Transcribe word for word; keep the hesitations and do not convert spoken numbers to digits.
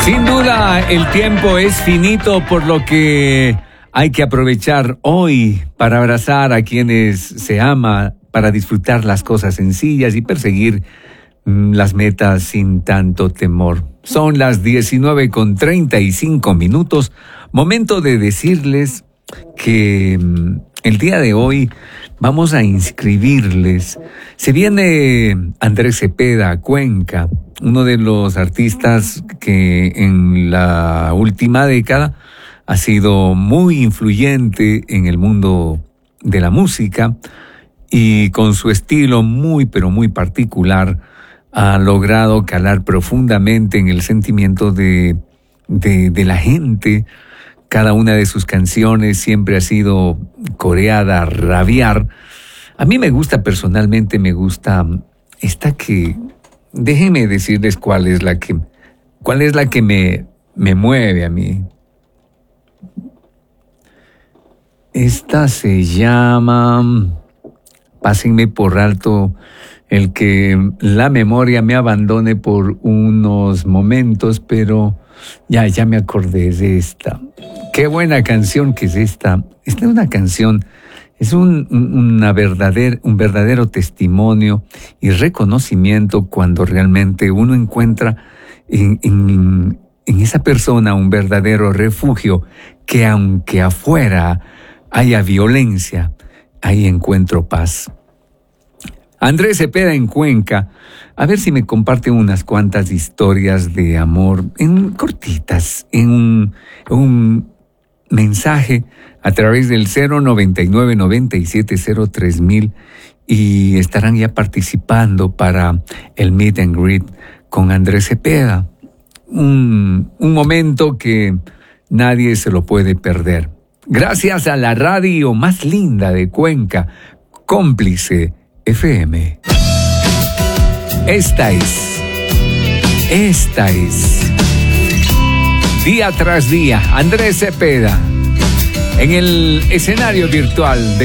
Sin duda, el tiempo es finito, por lo que hay que aprovechar hoy para abrazar a quienes se ama, para disfrutar las cosas sencillas y perseguir mm, las metas sin tanto temor. Son las diecinueve con treinta y cinco minutos, momento de decirles que mm, el día de hoy vamos a inscribirles. Se viene Andrés Cepeda a Cuenca, uno de los artistas que en la última década ha sido muy influyente en el mundo de la música y con su estilo muy pero muy particular ha logrado calar profundamente en el sentimiento de, de, de la gente. Cada una de sus canciones siempre ha sido coreada, rabiar. A mí me gusta personalmente, me gusta esta que... Déjenme decirles cuál es la que, cuál es la que me, me mueve a mí. Esta se llama... Pásenme por alto el que la memoria me abandone por unos momentos, pero ya, ya me acordé de esta. Qué buena canción que es esta. Esta es una canción, es un, una verdader, un verdadero testimonio y reconocimiento cuando realmente uno encuentra en, en, en esa persona un verdadero refugio, que aunque afuera haya violencia, ahí encuentro paz. Andrés Cepeda en Cuenca, a ver si me comparte unas cuantas historias de amor, en cortitas, en un, un mensaje a través del cero noventa y nueve, noventa y siete, cero tres mil, y estarán ya participando para el meet and greet con Andrés Cepeda. Un, un momento que nadie se lo puede perder. Gracias a la radio más linda de Cuenca, Cómplice F M. Esta es, esta es, día tras día, Andrés Cepeda, en el escenario virtual de